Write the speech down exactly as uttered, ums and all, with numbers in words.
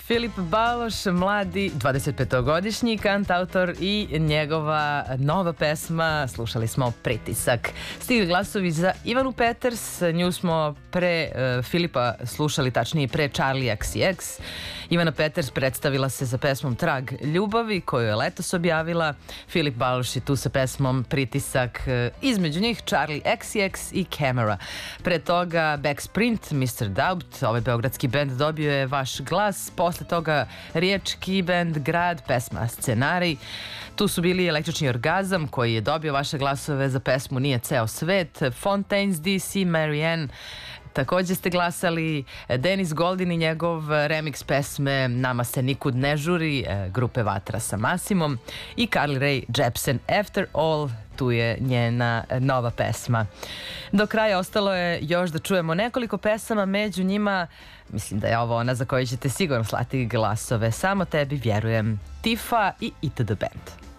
Filip Baloš, mladi dvadesetpetogodišnji kantautor i njegova nova pesma, slušali smo Pritisak. Stigli glasovi za Ivanu Peters, nju smo pre uh, Filipa slušali, tačnije pre Charli X C X. Ivana Peters predstavila se sa pesmom Trag ljubavi, koju je letos objavila. Filip Baloš je tu sa pesmom Pritisak, između njih Charli X C X i Camera. Pre toga Backsprint, mister Doubt, ovaj beogradski bend dobio je vaš glas. Posle toga riječki bend Grad, pesma Scenarij. Tu su bili Električni orgazam, koji je dobio vaše glasove za pesmu Nije ceo svet. Fontaines D C, Marianne. Takođe ste glasali Denis Goldin i njegov remix pesme Nama se nikud ne žuri, grupe Vatra sa Masimom, i Carly Rae Jepsen After All, tu je njena nova pesma. Do kraja ostalo je još da čujemo nekoliko pesama, među njima mislim da je ovo ona za koju ćete sigurno slati glasove. Samo tebi vjerujem, Tifa i I T D Band.